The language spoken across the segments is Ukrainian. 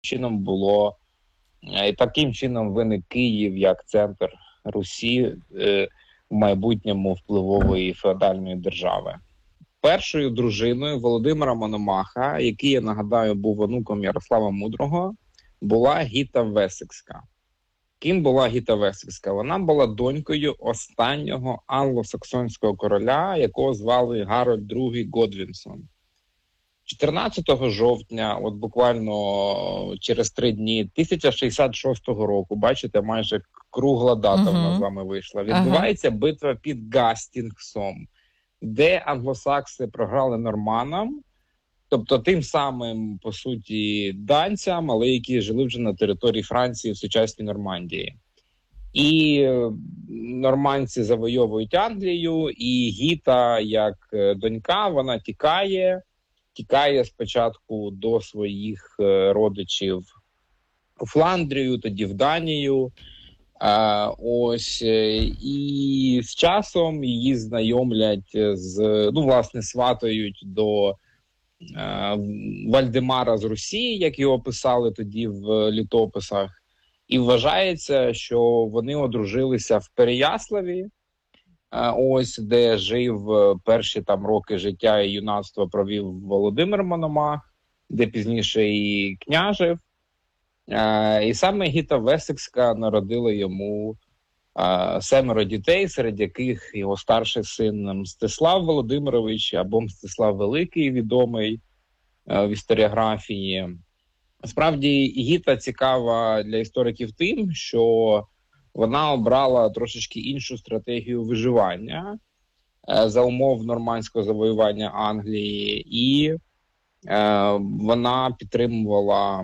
чином було, і таким чином виник Київ як центр Русі в майбутньому впливової феодальної держави. Першою дружиною Володимира Мономаха, який, я нагадаю, був онуком Ярослава Мудрого, була Гіта Весекська. Ким була Гіта Весекська? Вона була донькою останнього англосаксонського короля, якого звали Гарольд II Годвінсон. 14 жовтня, от буквально через 3 дні, 1066 року, бачите, майже кругла дата в нас з вами вийшла, відбувається битва під Гастінгсом, де англосакси програли норманам, тобто тим самим, по суті, данцям, але які жили вже на території Франції в сучасній Нормандії. І нормандці завойовують Англію, і Гіта, як донька, вона тікає спочатку до своїх родичів у Фландрію, тоді в Данію. І з часом її знайомлять сватають до Вальдемара з Русі, як його писали тоді в літописах. І вважається, що вони одружилися в Переяславі, де жив перші роки життя і юнацтва провів Володимир Мономах, де пізніше і княжив. І саме Гіта Весекська народила йому 7 дітей, серед яких його старший син Мстислав Володимирович, або Мстислав Великий, відомий в історіографії. Насправді, Гіта цікава для істориків тим, що вона обрала трошечки іншу стратегію виживання за умов нормандського завоювання Англії, і вона підтримувала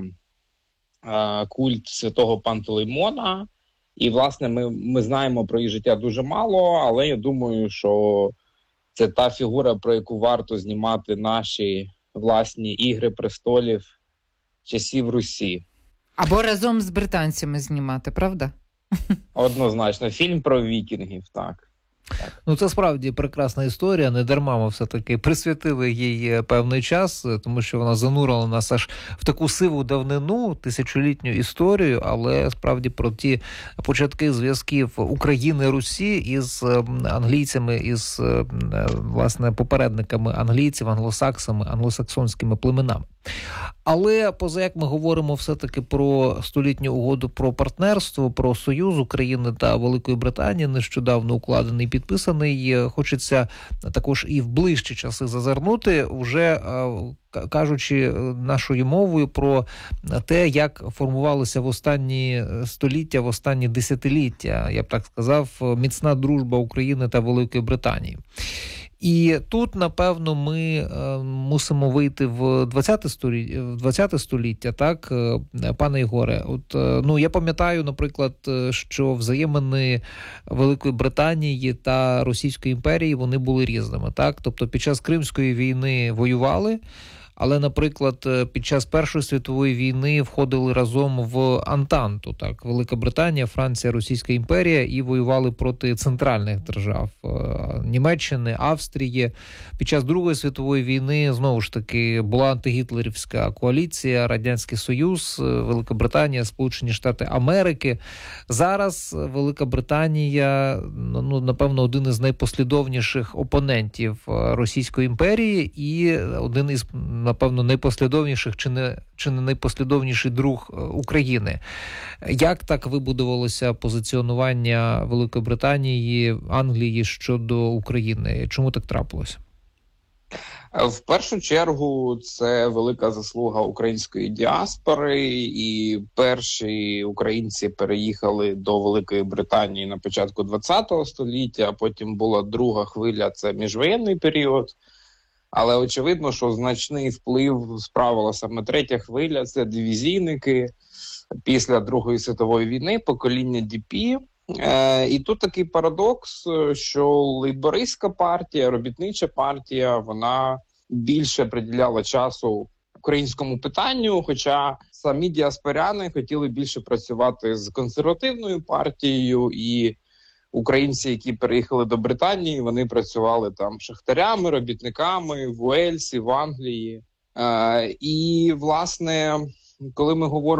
культ святого Пантелеймона. І, власне, ми знаємо про її життя дуже мало, але я думаю, що це та фігура, про яку варто знімати наші власні «Ігри престолів» часів Русі. Або разом з британцями знімати, правда? Однозначно. Фільм про вікінгів, так. Це справді прекрасна історія, не дарма ми все-таки присвятили їй певний час, тому що вона занурила нас аж в таку сиву давнину, тисячолітню історію, але справді про ті початки зв'язків України-Русі із англійцями, із, власне, попередниками англійців, англосаксами, англосаксонськими племенами. Але поза як ми говоримо все-таки про столітню угоду про партнерство, про союз України та Великої Британії, нещодавно укладений, підписаний, хочеться також і в ближчі часи зазирнути, вже кажучи нашою мовою про те, як формувалася в останні століття, в останні десятиліття, я б так сказав, міцна дружба України та Великої Британії. І тут, напевно, ми мусимо вийти в 20 століття, так, пане Ігоре? Я пам'ятаю, наприклад, що взаємини Великої Британії та Російської імперії, вони були різними, так? Тобто під час Кримської війни воювали, але, наприклад, під час Першої світової війни входили разом в Антанту, так, Велика Британія, Франція, Російська імперія, і воювали проти центральних держав Німеччини, Австрії. Під час Другої світової війни, знову ж таки, була антигітлерівська коаліція, Радянський Союз, Велика Британія, Сполучені Штати Америки. Зараз Велика Британія, напевно, один із найпослідовніших опонентів Російської імперії і один із, напевно, найпослідовніших чи не найпослідовніший друг України. Як так вибудувалося позиціонування Великої Британії, Англії щодо України? Чому так трапилося? В першу чергу це велика заслуга української діаспори, і перші українці переїхали до Великої Британії на початку ХХ століття, а потім була друга хвиля, це міжвоєнний період. Але очевидно, що значний вплив справила саме третя хвиля, це дивізійники після Другої світової війни, покоління ДП. І тут такий парадокс, що лейбористська партія, робітнича партія, вона більше приділяла часу українському питанню, хоча самі діаспоряни хотіли більше працювати з консервативною партією, і українці, які переїхали до Британії, вони працювали там шахтарями, робітниками в Уельсі, в Англії. І, власне, коли ми говоримо